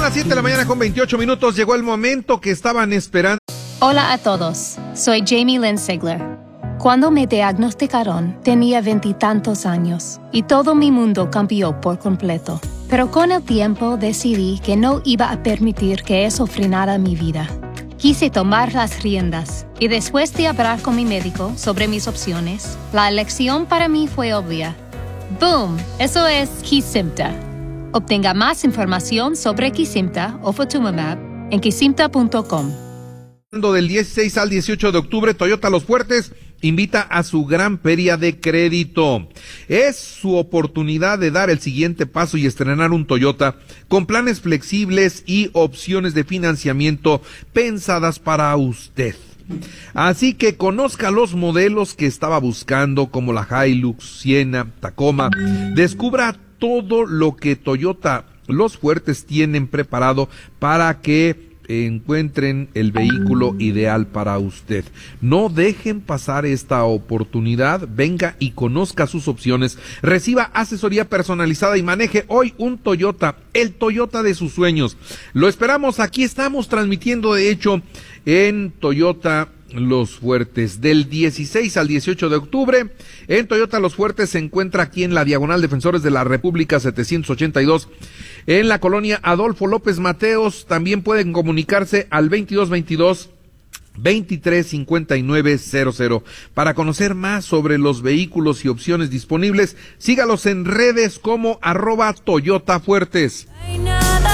las 7 de la mañana con 28 minutos. Llegó el momento que estaban esperando. Hola a todos, soy Jamie Lynn Sigler. Cuando me diagnosticaron, tenía 20 y tantos años y todo mi mundo cambió por completo. Pero con el tiempo decidí que no iba a permitir que eso frenara mi vida. Quise tomar las riendas y después de hablar con mi médico sobre mis opciones, la elección para mí fue obvia. ¡Boom! Eso es Kesimpta. Obtenga más información sobre Kesimpta o Ofatumumab en kesimpta.com. Del 16 al 18 de octubre, Toyota Los Fuertes invita a su gran feria de crédito. Es su oportunidad de dar el siguiente paso y estrenar un Toyota con planes flexibles y opciones de financiamiento pensadas para usted. Así que conozca los modelos que estaba buscando, como la Hilux, Siena, Tacoma. Descubra todo lo que Toyota Los Fuertes tienen preparado para que encuentren el vehículo ideal para usted. No dejen pasar esta oportunidad. Venga y conozca sus opciones. Reciba asesoría personalizada y maneje hoy un Toyota, el Toyota de sus sueños. Lo esperamos. Aquí estamos transmitiendo, de hecho, en Toyota Los Fuertes, del 16 al 18 de octubre. En Toyota Los Fuertes se encuentra aquí en la Diagonal Defensores de la República 782, en la colonia Adolfo López Mateos. También pueden comunicarse al 2222-235900. Para conocer más sobre los vehículos y opciones disponibles, sígalos en redes como @Toyota Fuertes.